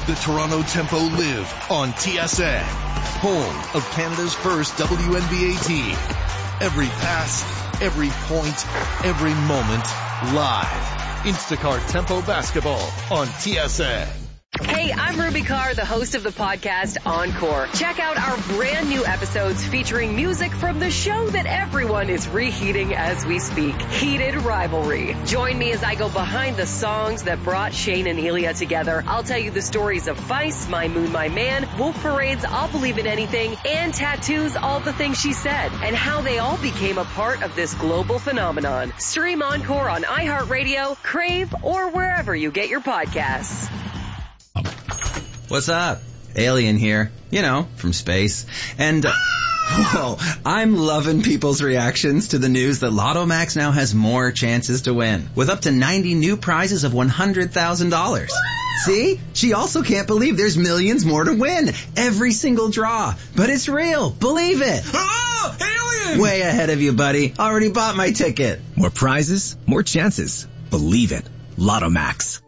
the Toronto Tempo live on TSN, home of Canada's first WNBA team. Every pass, every point, every moment, live. Instacart Tempo Basketball on TSN. Hey, I'm Ruby Carr, the host of the podcast Encore. Check out our brand new episodes featuring music from the show that everyone is reheating as we speak, Heated Rivalry. Join me as I go behind the songs that brought Shane and Ilya together. I'll tell you the stories of Feist, My Moon, My Man, Wolf Parade's I'll Believe in Anything, and Tattoo's All the Things She Said, and how they all became a part of this global phenomenon. Stream Encore on iHeartRadio, Crave, or wherever you get your podcasts. What's up? Alien here. You know, from space. And, whoa, I'm loving people's reactions to the news that Lotto Max now has more chances to win, with up to 90 new prizes of $100,000. See? She also can't believe there's millions more to win. Every single draw. But it's real. Believe it. Oh, alien! Way ahead of you, buddy. Already bought my ticket. More prizes, more chances. Believe it. Lotto Max.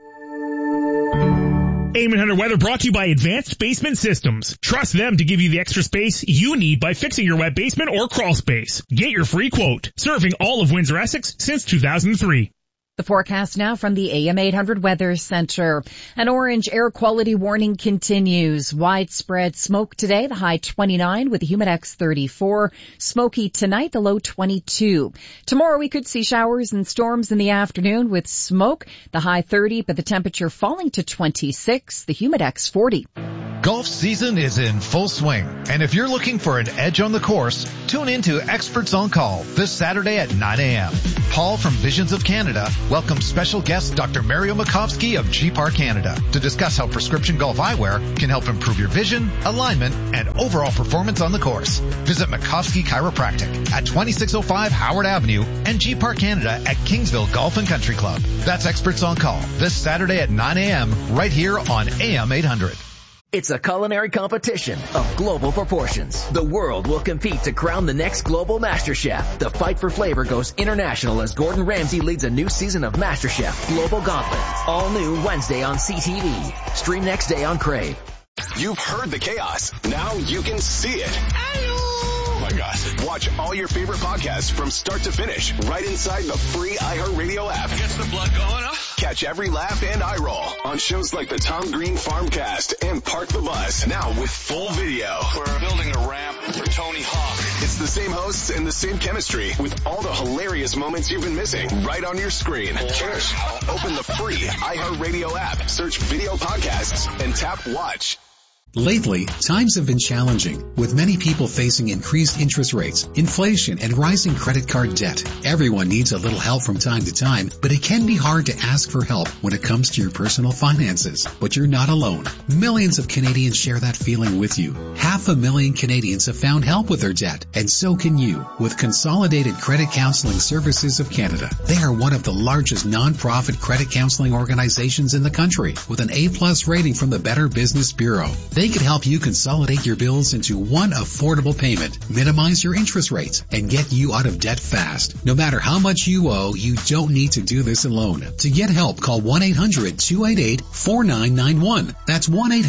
AM 800 Weather brought to you by Advanced Basement Systems. Trust them to give you the extra space you need by fixing your wet basement or crawl space. Get your free quote. Serving all of Windsor, Essex since 2003. The forecast now from the AM 800 Weather Center. An orange air quality warning continues. Widespread smoke today, the high 29 with the Humidex 34. Smoky tonight, the low 22. Tomorrow we could see showers and storms in the afternoon with smoke, the high 30, but the temperature falling to 26, the Humidex 40. Golf season is in full swing, and if you're looking for an edge on the course, tune in to Experts on Call this Saturday at 9 a.m. Paul from Visions of Canada welcomes special guest Dr. Mario Makovsky of G-Par Canada to discuss how prescription golf eyewear can help improve your vision, alignment, and overall performance on the course. Visit Makovsky Chiropractic at 2605 Howard Avenue and G-Par Canada at Kingsville Golf and Country Club. That's Experts on Call this Saturday at 9 a.m. right here on AM 800. It's a culinary competition of global proportions. The world will compete to crown the next global Master Chef. The fight for flavor goes international as Gordon Ramsay leads a new season of Master Chef Global Gauntlet. All new Wednesday on CTV. Stream next day on Crave. You've heard the chaos. Now you can see it. Oh my gosh. Watch all your favorite podcasts from start to finish right inside the free iHeartRadio app. Gets the blood going, huh? Catch every laugh and eye roll on shows like the Tom Green Farmcast and Park the Bus, now with full video. We're building a ramp for Tony Hawk. It's the same hosts and the same chemistry with all the hilarious moments you've been missing right on your screen. Cheers. Open the free iHeartRadio app, search video podcasts, and tap watch. Lately, times have been challenging, with many people facing increased interest rates, inflation, and rising credit card debt. Everyone needs a little help from time to time, but it can be hard to ask for help when it comes to your personal finances. But you're not alone. Millions of Canadians share that feeling with you. 500,000 Canadians have found help with their debt, and so can you, with Consolidated Credit Counseling Services of Canada. They are one of the largest non-profit credit counseling organizations in the country, with an A+ rating from the Better Business Bureau. They can help you consolidate your bills into one affordable payment, minimize your interest rates, and get you out of debt fast. No matter how much you owe, you don't need to do this alone. To get help, call 1-800-288-4991. That's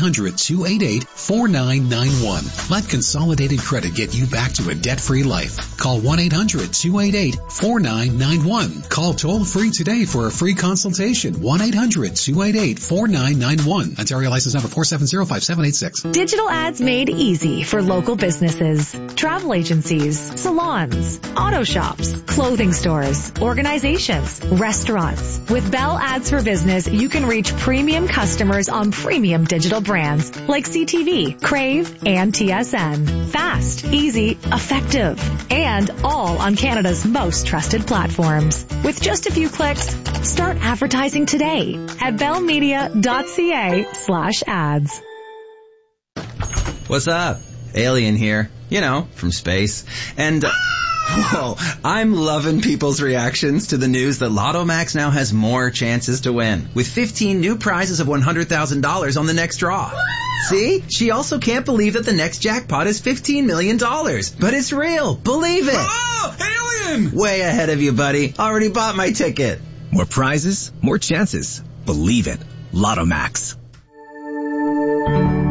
1-800-288-4991. Let Consolidated Credit get you back to a debt-free life. Call 1-800-288-4991. Call toll-free today for a free consultation. 1-800-288-4991. Ontario license number 4705786. Digital ads made easy for local businesses, travel agencies, salons, auto shops, clothing stores, organizations, restaurants. With Bell Ads for Business, you can reach premium customers on premium digital brands like CTV, Crave, and TSN. Fast, easy, effective, and all on Canada's most trusted platforms. With just a few clicks, start advertising today at bellmedia.ca/ads. What's up? Alien here. You know, from space. And, whoa, I'm loving people's reactions to the news that Lotto Max now has more chances to win, with 15 new prizes of $100,000 on the next draw. See? She also can't believe that the next jackpot is $15 million. But it's real. Believe it. Oh, alien! Way ahead of you, buddy. Already bought my ticket. More prizes, more chances. Believe it. Lotto Max.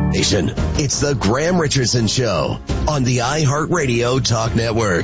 Nation, it's the Graham Richardson Show on the iHeartRadio Talk Network.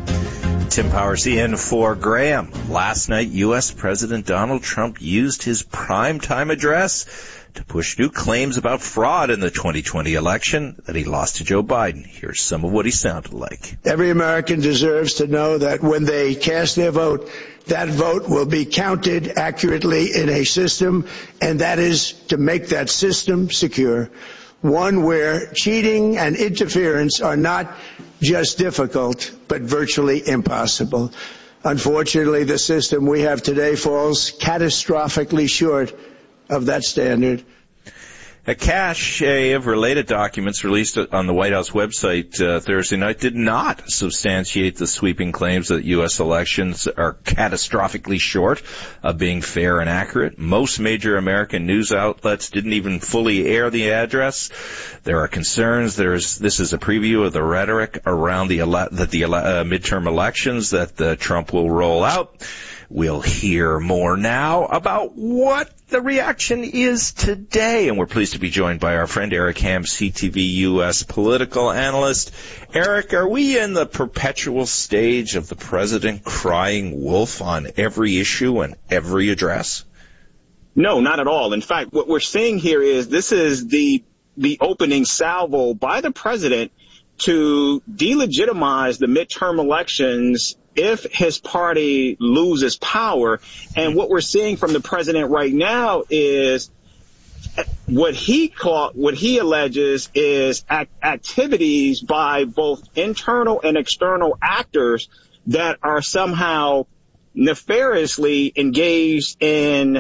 Tim Powers in for Graham. Last night, U.S. President Donald Trump used his primetime address to push new claims about fraud in the 2020 election that he lost to Joe Biden. Here's some of what he sounded like. Every American deserves to know that when they cast their vote, that vote will be counted accurately in a system, and that is to make that system secure, one where cheating and interference are not just difficult, but virtually impossible. Unfortunately, the system we have today falls catastrophically short of that standard. A cache of related documents released on the White House website Thursday night did not substantiate the sweeping claims that U.S. elections are catastrophically short of being fair and accurate. Most major American news outlets didn't even fully air the address. There are concerns. This is a preview of the rhetoric around the midterm elections that Trump will roll out. We'll hear more now about what the reaction is today. And we're pleased to be joined by our friend Eric Ham, CTV U.S. political analyst. Eric, are we in the perpetual stage of the president crying wolf on every issue and every address? No, not at all. In fact, what we're seeing here is this is the opening salvo by the president to delegitimize the midterm elections if his party loses power. And what we're seeing from the president right now is what he alleges is activities by both internal and external actors that are somehow nefariously engaged in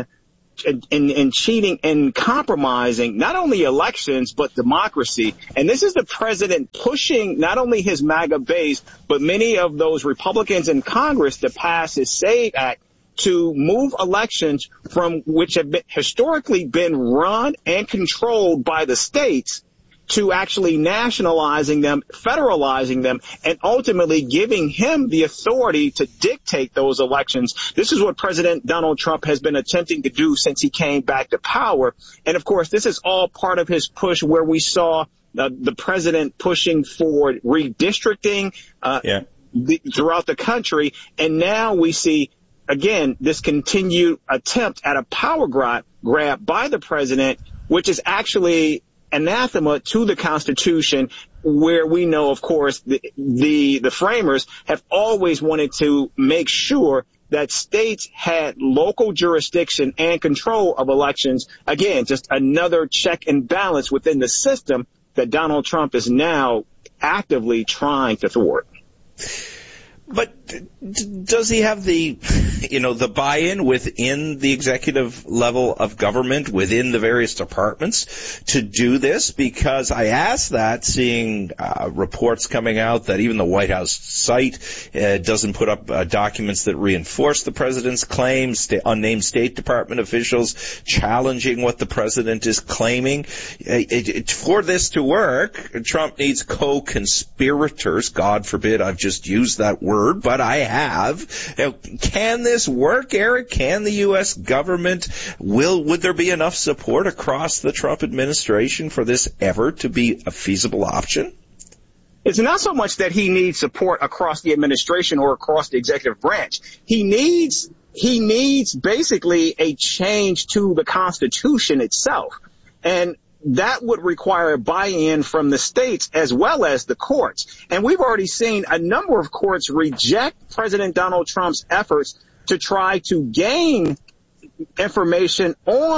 cheating and compromising not only elections but democracy. And this is the president pushing not only his MAGA base but many of those Republicans in Congress to pass his SAVE Act to move elections from which have historically been run and controlled by the states to actually nationalizing them, federalizing them, and ultimately giving him the authority to dictate those elections. This is what President Donald Trump has been attempting to do since he came back to power. And, of course, this is all part of his push where we saw the president pushing for redistricting throughout the country. And now we see, again, this continued attempt at a power grab by the president, which is actually anathema to the Constitution, where we know, of course, the framers have always wanted to make sure that states had local jurisdiction and control of elections. Again, just another check and balance within the system that Donald Trump is now actively trying to thwart. But does he have the buy-in within the executive level of government, within the various departments to do this? Because I ask that seeing reports coming out that even the White House site doesn't put up documents that reinforce the president's claims, unnamed State Department officials challenging what the president is claiming. For this to work, Trump needs co-conspirators. God forbid I've just used that word, but I have. Can this work, Eric? Can the U.S. government, would there be enough support across the Trump administration for this ever to be a feasible option? It's not so much that he needs support across the administration or across the executive branch. He needs basically a change to the Constitution itself. And that would require buy-in from the states as well as the courts. And we've already seen a number of courts reject President Donald Trump's efforts to try to gain information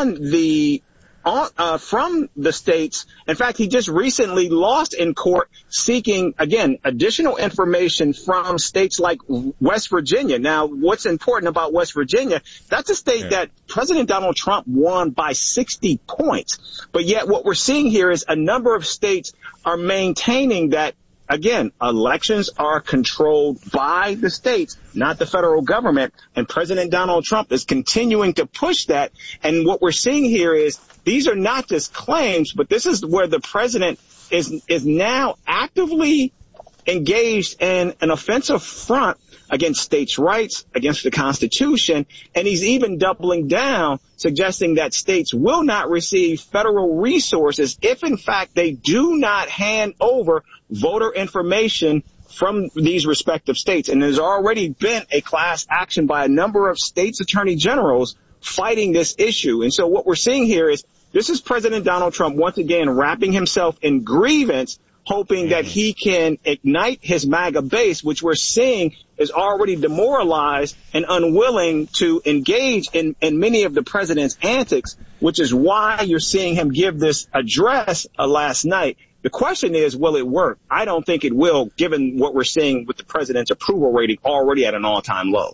from the states. In fact, he just recently lost in court seeking, again, additional information from states like West Virginia. Now, what's important about West Virginia, that's a state that President Donald Trump won by 60 points. But yet what we're seeing here is a number of states are maintaining that, again, elections are controlled by the states, not the federal government. And President Donald Trump is continuing to push that. And what we're seeing here is these are not just claims, but this is where the president is now actively engaged in an offensive front against states' rights, against the Constitution, and he's even doubling down, suggesting that states will not receive federal resources if, in fact, they do not hand over voter information from these respective states. And there's already been a class action by a number of states' attorney generals fighting this issue. And so what we're seeing here is this is President Donald Trump once again wrapping himself in grievance, hoping that he can ignite his MAGA base, which we're seeing is already demoralized and unwilling to engage in many of the president's antics, which is why you're seeing him give this address last night. The question is, will it work? I don't think it will, given what we're seeing with the president's approval rating already at an all-time low.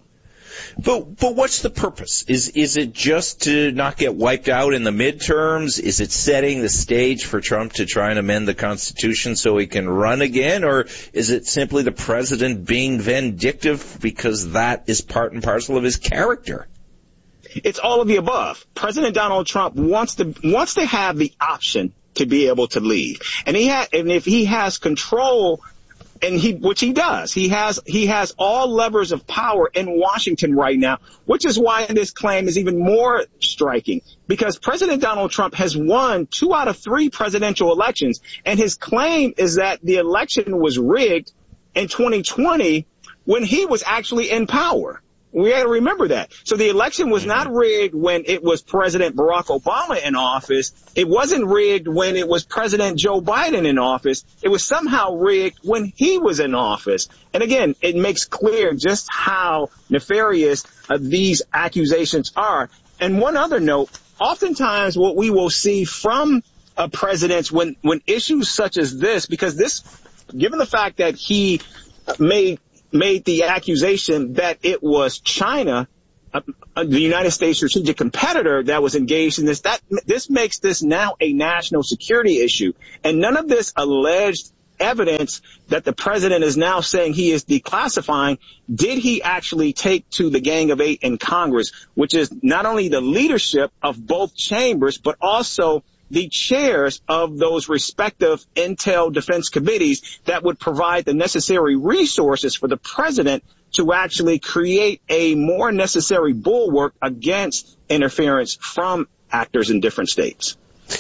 But what's the purpose? Is it just to not get wiped out in the midterms? Is it setting the stage for Trump to try and amend the Constitution so he can run again? Or is it simply the president being vindictive because that is part and parcel of his character? It's all of the above. President Donald Trump wants to have the option to be able to leave. And if he has control, which he does. He has all levers of power in Washington right now, which is why this claim is even more striking, because President Donald Trump has won 2 out of 3 presidential elections, and his claim is that the election was rigged in 2020 when he was actually in power. We got to remember that. So the election was not rigged when it was President Barack Obama in office. It wasn't rigged when it was President Joe Biden in office. It was somehow rigged when he was in office. And again, it makes clear just how nefarious these accusations are. And one other note, oftentimes what we will see from presidents when issues such as this, because this, given the fact that he made the accusation that it was China, the United States strategic competitor, that was engaged in this, this makes this now a national security issue. And none of this alleged evidence that the president is now saying he is declassifying did he actually take to the Gang of 8 in Congress, which is not only the leadership of both chambers, but also the chairs of those respective intel defense committees that would provide the necessary resources for the president to actually create a more necessary bulwark against interference from actors in different states.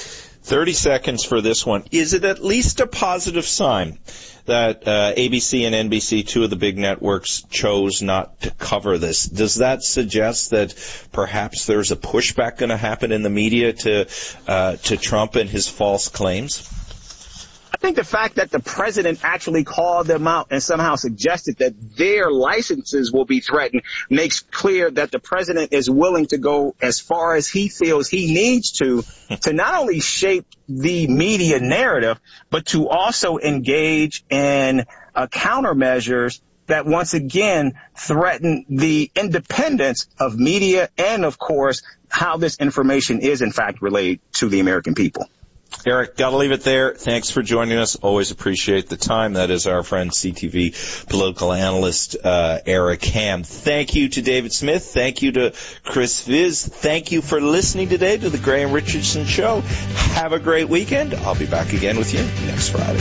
30 seconds for this one. Is it at least a positive sign that ABC and NBC, 2 of the big networks, chose not to cover this? Does that suggest that perhaps there's a pushback going to happen in the media to Trump and his false claims? I think the fact that the president actually called them out and somehow suggested that their licenses will be threatened makes clear that the president is willing to go as far as he feels he needs to not only shape the media narrative, but to also engage in countermeasures that once again threaten the independence of media and, of course, how this information is in fact relayed to the American people. Eric, gotta leave it there. Thanks for joining us. Always appreciate the time. That is our friend CTV political analyst Eric Ham. Thank you to David Smith. Thank you to Chris Viz. Thank you for listening today to the Graham Richardson Show. Have a great weekend. I'll be back again with you next Friday.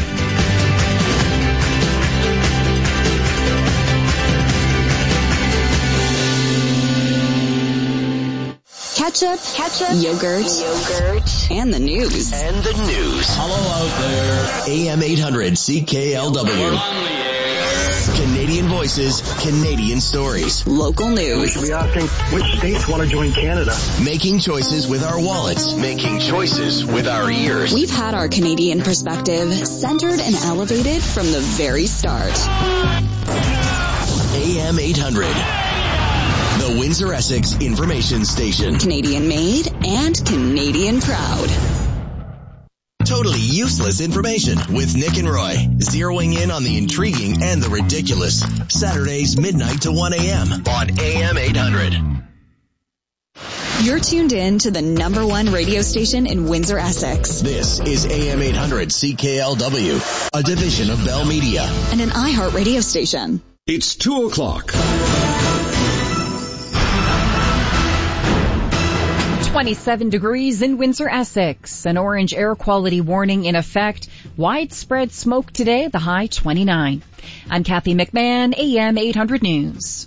Ketchup, yogurt, and the news. Hello out there. AM 800 CKLW. Canadian voices, Canadian stories. Local news. We should be asking which states want to join Canada. Making choices with our wallets. Making choices with our ears. We've had our Canadian perspective centered and elevated from the very start. AM 800. The Windsor-Essex Information Station. Canadian made and Canadian proud. Totally useless information with Nick and Roy. Zeroing in on the intriguing and the ridiculous. Saturdays midnight to 1 a.m. on AM 800. You're tuned in to the #1 radio station in Windsor-Essex. This is AM 800 CKLW, a division of Bell Media. And an iHeart radio station. It's 2 o'clock. 27 degrees in Windsor, Essex. An orange air quality warning in effect. Widespread smoke today, the high 29. I'm Kathy McMahon, AM 800 News.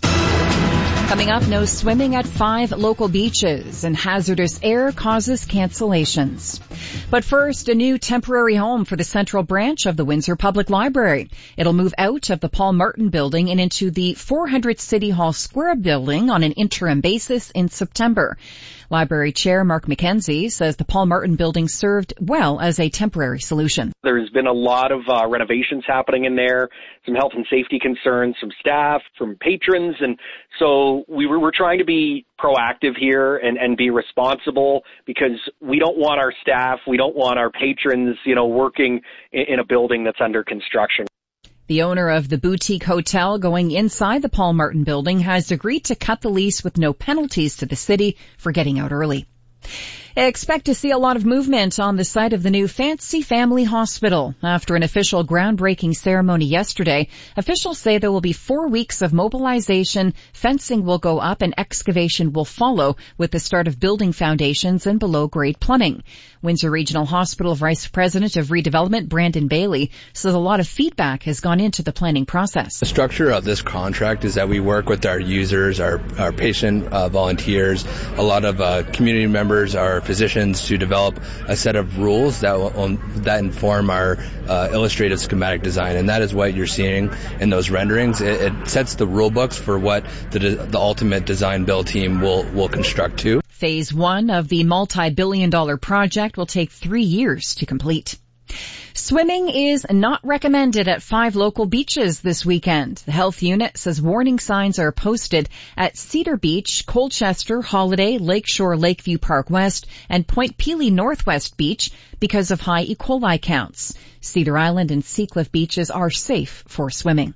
Coming up, no swimming at 5 local beaches and hazardous air causes cancellations. But first, a new temporary home for the central branch of the Windsor Public Library. It'll move out of the Paul Martin building and into the 400 City Hall Square building on an interim basis in September. Library Chair Mark McKenzie says the Paul Martin building served well as a temporary solution. There's been a lot of renovations happening in there, some health and safety concerns, some staff, from patrons, and so we're trying to be proactive here and be responsible because we don't want our staff, we don't want our patrons, working in a building that's under construction. The owner of the boutique hotel going inside the Paul Martin building has agreed to cut the lease with no penalties to the city for getting out early. Expect to see a lot of movement on the site of the new Fancy Family Hospital. After an official groundbreaking ceremony yesterday, officials say there will be 4 weeks of mobilization, fencing will go up, and excavation will follow with the start of building foundations and below-grade plumbing. Windsor Regional Hospital Vice President of Redevelopment, Brandon Bailey, says a lot of feedback has gone into the planning process. The structure of this contract is that we work with our users, our patient volunteers, a lot of community members, our physicians, to develop a set of rules that inform our illustrative schematic design, and that is what you're seeing in those renderings. It sets the rule books for what the ultimate design build team will construct to. Phase 1 of the multi-billion-dollar project will take 3 years to complete. Swimming is not recommended at 5 local beaches this weekend. The health unit says warning signs are posted at Cedar Beach, Colchester, Holiday, Lakeshore, Lakeview Park West, and Point Pelee Northwest Beach because of high E. coli counts. Cedar Island and Seacliff beaches are safe for swimming.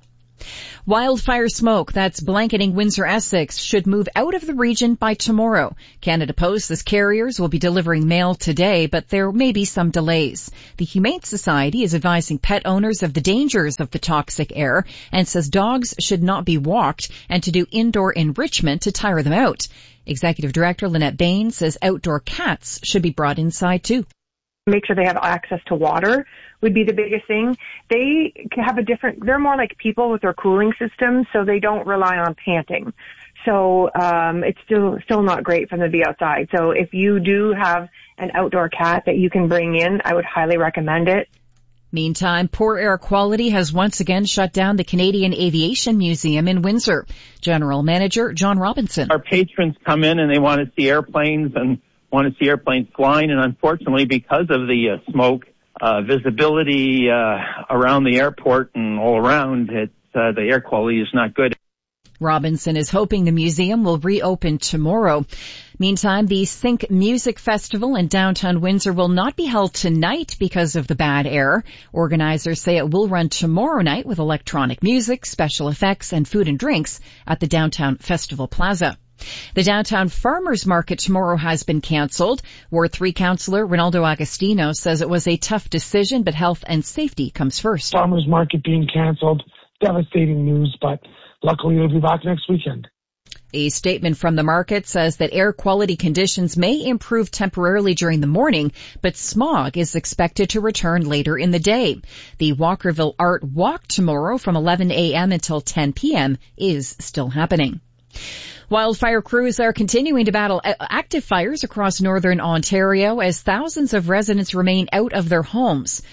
Wildfire smoke that's blanketing Windsor, Essex should move out of the region by tomorrow. Canada Post says carriers will be delivering mail today, but there may be some delays. The Humane Society is advising pet owners of the dangers of the toxic air and says dogs should not be walked and to do indoor enrichment to tire them out. Executive Director Lynette Bain says outdoor cats should be brought inside too. Make sure they have access to water would be the biggest thing. They have they're more like people with their cooling system, so they don't rely on panting. So, it's still not great for them to be outside. So if you do have an outdoor cat that you can bring in, I would highly recommend it. Meantime, poor air quality has once again shut down the Canadian Aviation Museum in Windsor. General Manager John Robinson. Our patrons come in and they want to see airplanes and want to see airplanes flying, and unfortunately because of the smoke, visibility around the airport and all around, the air quality is not good. Robinson is hoping the museum will reopen tomorrow. Meantime, the Sync Music Festival in downtown Windsor will not be held tonight because of the bad air. Organizers say it will run tomorrow night with electronic music, special effects, and food and drinks at the downtown Festival Plaza. The downtown farmers market tomorrow has been canceled. Ward 3 councillor Ronaldo Agostino says it was a tough decision, but health and safety comes first. Farmers market being canceled, devastating news, but luckily it'll be back next weekend. A statement from the market says that air quality conditions may improve temporarily during the morning, but smog is expected to return later in the day. The Walkerville Art Walk tomorrow from 11 a.m. until 10 p.m. is still happening. Wildfire crews are continuing to battle active fires across northern Ontario as thousands of residents remain out of their homes.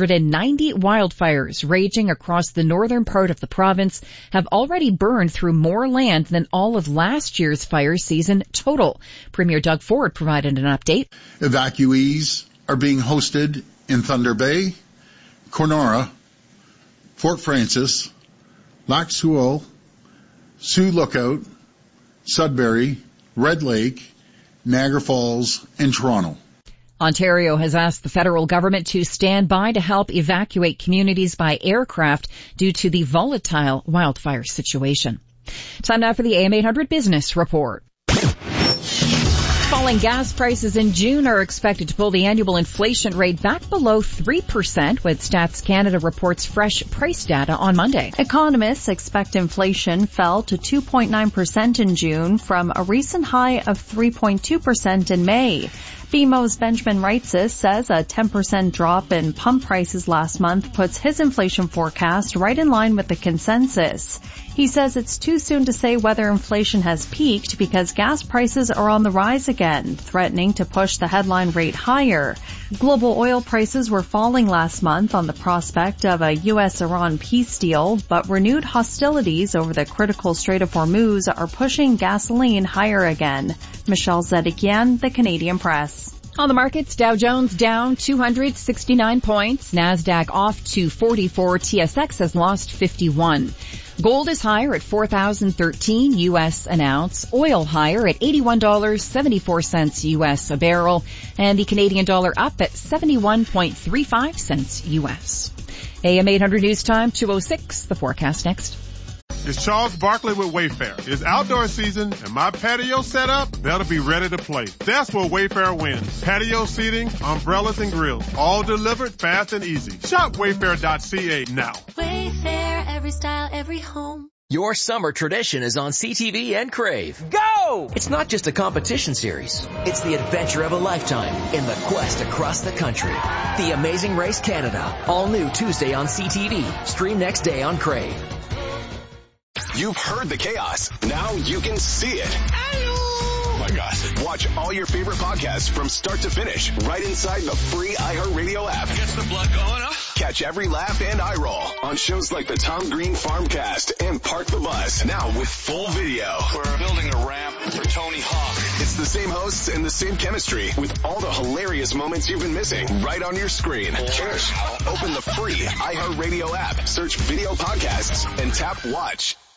190 wildfires raging across the northern part of the province have already burned through more land than all of last year's fire season total. Premier Doug Ford provided an update. Evacuees are being hosted in Thunder Bay, Cornora, Fort Francis, Lac Seul, Sioux Lookout, Sudbury, Red Lake, Niagara Falls, and Toronto. Ontario has asked the federal government to stand by to help evacuate communities by aircraft due to the volatile wildfire situation. Time now for the AM 800 Business Report. Falling gas prices in June are expected to pull the annual inflation rate back below 3%, with Stats Canada reports fresh price data on Monday. Economists expect inflation fell to 2.9% in June from a recent high of 3.2% in May. BMO's Benjamin Reitzes says a 10% drop in pump prices last month puts his inflation forecast right in line with the consensus. He says it's too soon to say whether inflation has peaked because gas prices are on the rise again, threatening to push the headline rate higher. Global oil prices were falling last month on the prospect of a U.S.-Iran peace deal, but renewed hostilities over the critical Strait of Hormuz are pushing gasoline higher again. Michelle Zedekian, The Canadian Press. On the markets, Dow Jones down 269 points, NASDAQ off 244, TSX has lost 51. Gold is higher at $4,013 U.S. an ounce, oil higher at $81.74 U.S. a barrel, and the Canadian dollar up at 71.35 cents U.S. AM 800 News Time, 2:06, the forecast next. It's Charles Barkley with Wayfair. It's outdoor season and my patio set up better be ready to play. That's where Wayfair wins. Patio seating, umbrellas and grills, all delivered fast and easy. Shop wayfair.ca now. Wayfair, every style, every home. Your summer tradition is on CTV and Crave. Go! It's not just a competition series. It's the adventure of a lifetime in the quest across the country. The Amazing Race Canada. All new Tuesday on CTV. Stream next day on Crave. You've heard the chaos. Now you can see it. Oh my gosh. Watch all your favorite podcasts from start to finish right inside the free iHeartRadio app. Gets the blood going, huh? Catch every laugh and eye roll on shows like the Tom Green Farmcast and Park the Bus. Now with full video. We're building a ramp for Tony Hawk. It's the same hosts and the same chemistry with all the hilarious moments you've been missing right on your screen. Cheers. Open the free iHeartRadio app, search video podcasts, and tap watch.